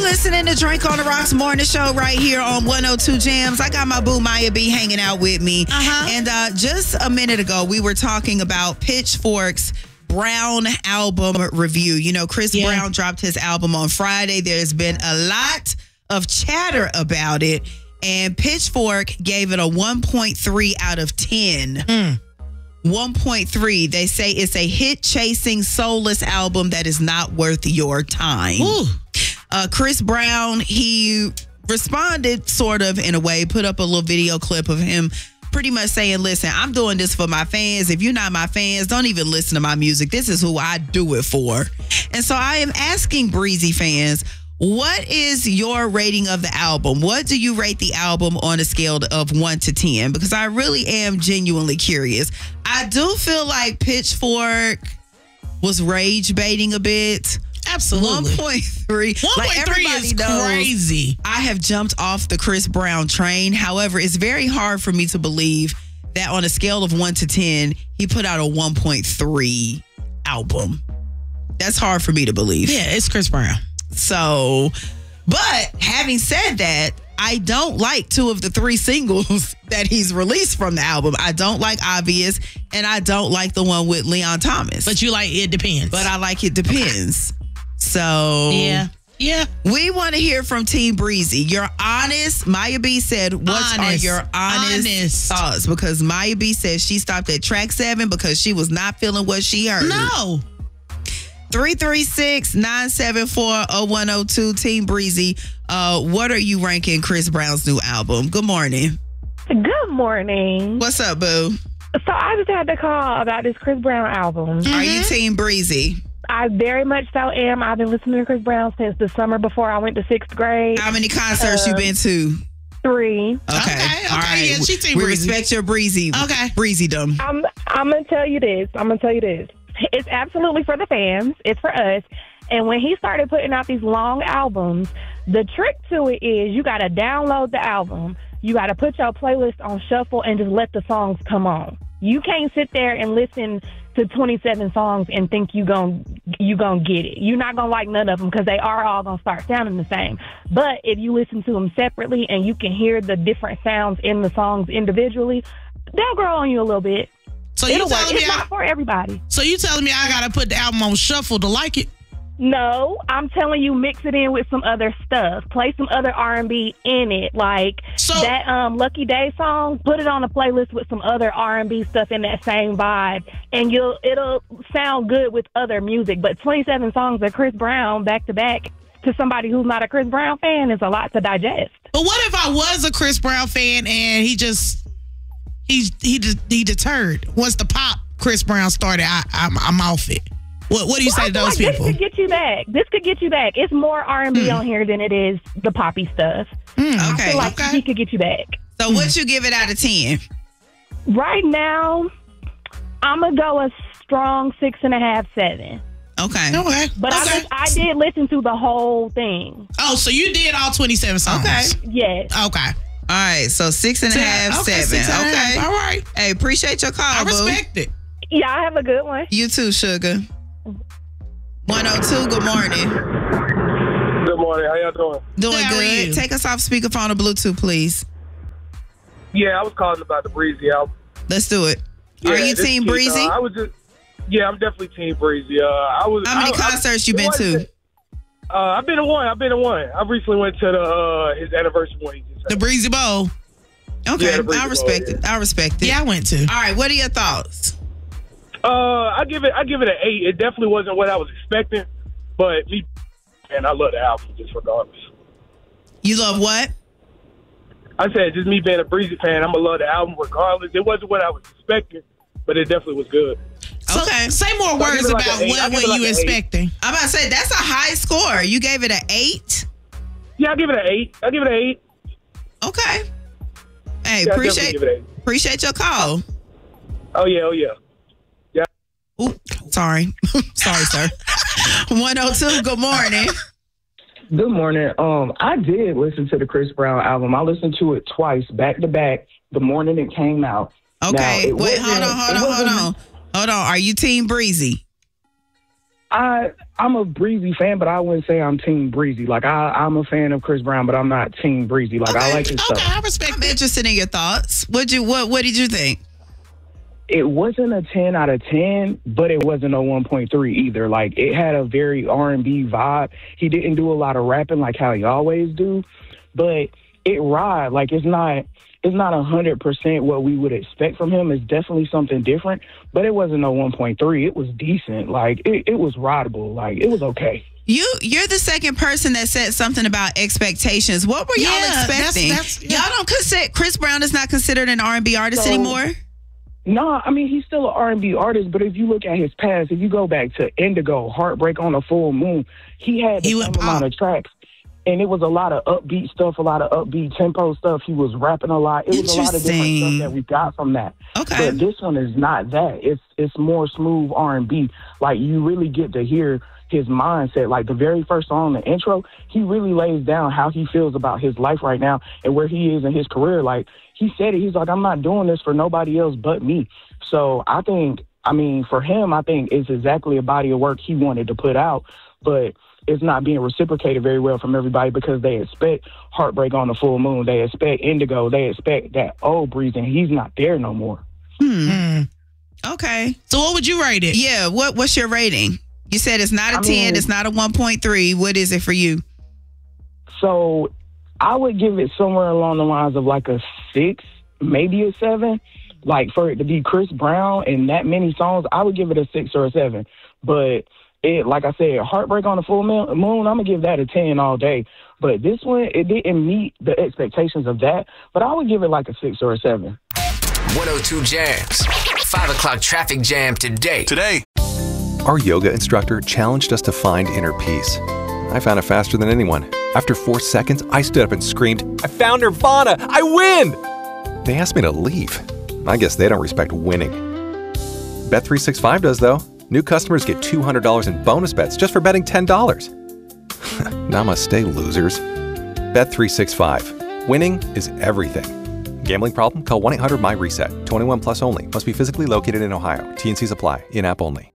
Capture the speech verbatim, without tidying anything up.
listening to Drink on the Rocks Morning Show right here on one oh two Jams. I got my boo Maya B hanging out with me. Uh-huh. And uh, just a minute ago, we were talking about Pitchfork's Brown album review. You know, Chris Yeah. Brown dropped his album on Friday. There's been a lot of chatter about it. And Pitchfork gave it a one point three out of ten. Mm. one point three. They say it's a hit-chasing, soulless album that is not worth your time. Ooh. Uh, Chris Brown, he responded sort of in a way, put up a little video clip of him pretty much saying, listen, I'm doing this for my fans. If you're not my fans, don't even listen to my music. This is who I do it for. And so I am asking Breezy fans, what is your rating of the album? What do you rate the album on a scale of one to ten? Because I really am genuinely curious. I do feel like Pitchfork was rage baiting a bit. Absolutely. one point three. one point three like is knows, crazy. I have jumped off the Chris Brown train. However, it's very hard for me to believe that on a scale of one to ten, he put out a one point three album. That's hard for me to believe. Yeah, it's Chris Brown. So, but having said that, I don't like two of the three singles that he's released from the album. I don't like Obvious, and I don't like the one with Leon Thomas. But you like It Depends. But I like It Depends. So, yeah. Yeah. we want to hear from Team Breezy. You're honest. Maya B said, what are Honest. your honest, Honest. thoughts? Because Maya B said she stopped at track seven because she was not feeling what she heard. No. three three six, nine seven four, oh one oh two, Team Breezy. Uh, what are you ranking Chris Brown's new album? Good morning. Good morning. What's up, boo? So I just had to call about this Chris Brown album. Are you Team Breezy? I very much so am. I've been listening to Chris Brown since the summer before I went to sixth grade. How many concerts Uh, you been to? Three. Okay. Okay, All okay, right. yeah, she Team we Breezy. respect your Breezy. Okay. Breezydom. I'm I'm gonna tell you this. I'm gonna tell you this. It's absolutely for the fans. It's for us. And when he started putting out these long albums, the trick to it is you got to download the album. You got to put your playlist on shuffle and just let the songs come on. You can't sit there and listen to twenty-seven songs and think you gon' you gonna get it. You're not gonna like none of them because they are all gonna start sounding the same. But if you listen to them separately and you can hear the different sounds in the songs individually, they'll grow on you a little bit. So you It'll work. telling me It's I, not for everybody. So you telling me I gotta put the album on shuffle to like it? No, I'm telling you, mix it in with some other stuff. Play some other R and B in it, like So- that um, Lucky Day song. Put it on a playlist with some other R and B stuff in that same vibe, and you'll it'll sound good with other music. But twenty-seven songs of Chris Brown back to back to somebody who's not a Chris Brown fan is a lot to digest. But what if I was a Chris Brown fan and he just he he just he deterred once the pop Chris Brown started? I, I'm I'm off it. What what do you Well, say to I feel those like people? This could get you back. This could get you back. It's more R and B Hmm. on here than it is the poppy stuff. Mm, I Okay. feel like okay. he could get you back. So what you give it out of ten? Right now, I'm gonna go a strong six and a half, seven. Okay. Okay. But I, okay. just, I did listen to the whole thing. Oh, so you did all twenty-seven songs? Okay. Yes. Okay. All right. So six and a half, Okay, seven. six and a half. Okay. All right. Hey, appreciate your call, I boo. respect it. Yeah, I have a good one. You too, sugar. one oh two, good morning. Good morning. How y'all doing? Doing How are you? good. Take us off speakerphone or Bluetooth, please. Yeah, I was calling about the Breezy album. Let's do it. Yeah, Are you this Team kid, Breezy? Uh, I was just. Yeah, I'm definitely Team Breezy. Uh, I was. How many I, I, concerts you been to? Uh, I've been to one. I've been to one. I recently went to the uh, his anniversary one. He just The Breezy Bowl. Okay, Yeah, the Breezy I respect Bowl, it. I respect it. Yeah, I went to. All right, what are your thoughts? Uh, I give it. I give it an eight. It definitely wasn't what I was expecting, but me, and I love the album just regardless. You love what? I said just me being a Breezy fan, I'm gonna love the album regardless. It wasn't what I was expecting, but it definitely was good. So, Okay. Say more So I words give it like about an eight. I what give were it like you an eight. expecting. I'm about to say that's a high score. You gave it an eight. Yeah, I give it an eight. I give it an eight. Okay. Hey, Yeah, I appreciate definitely give it an eight. appreciate your call. Oh yeah, oh yeah. Ooh, sorry, sorry, sir. one oh two. Good morning. Good morning. Um, I did listen to the Chris Brown album. I listened to it twice, back to back, the morning it came out. Okay, Now, it wait, hold wasn't- on, hold it on, hold wasn't- on, hold on. Are you Team Breezy? I I'm a Breezy fan, but I wouldn't say I'm Team Breezy. Like, I, I'm a fan of Chris Brown, but I'm not Team Breezy. Like, okay, I like his okay, stuff. I respect I'm it. interested in your thoughts. What you what What did you think? It wasn't a ten out of ten, but it wasn't a one point three either. Like, it had a very R and B vibe. He didn't do a lot of rapping like how he always do, but it ride. Like, it's not it's not one hundred percent what we would expect from him. It's definitely something different, but it wasn't a one point three. It was decent. Like, it, it was rideable. Like, it was okay. You you're the second person that said something about expectations. What were y'all Yeah, that's- expecting? that's- yeah. Y'all don't consider Chris Brown is not considered an R and B artist So- anymore. No, I mean, he's still an R and B artist, but if you look at his past, if you go back to Indigo, Heartbreak on a Full Moon, he had the He same went amount pop. of tracks. And it was a lot of upbeat stuff, a lot of upbeat tempo stuff. He was rapping a lot. It was a lot of different Interesting. stuff that we got from that. Okay. But this one is not that. It's it's more smooth R and B. Like, you really get to hear his mindset. Like, the very first song, the intro, he really lays down how he feels about his life right now and where he is in his career. Like, he said it. He's like, I'm not doing this for nobody else but me. So I think, I mean, for him, I think it's exactly a body of work he wanted to put out, but it's not being reciprocated very well from everybody because they expect Heartbreak on the Full Moon. They expect Indigo. They expect that old Breeze, and he's not there no more. Hmm. Okay. So what would you rate it? Yeah. What What's your rating? You said it's not a I ten. mean- It's not a one point three. What is it for you? So I would give it somewhere along the lines of like a six, maybe a seven. Like, for it to be Chris Brown and that many songs, I would give it a six or a seven. But it, like I said, Heartbreak on the Full Moon, I'm going to give that a ten all day. But this one, it didn't meet the expectations of that. But I would give it like a six or a seven. one oh two Jams. five o'clock traffic jam today. Today. Our yoga instructor challenged us to find inner peace. I found it faster than anyone. After four seconds, I stood up and screamed, I found Nirvana! I win! They asked me to leave. I guess they don't respect winning. Bet three sixty-five does, though. New customers get two hundred dollars in bonus bets just for betting ten dollars. Namaste, losers. Bet three sixty-five. Winning is everything. Gambling problem? Call one eight hundred M Y RESET. twenty-one plus only. Must be physically located in Ohio. T N Cs apply. In-app only.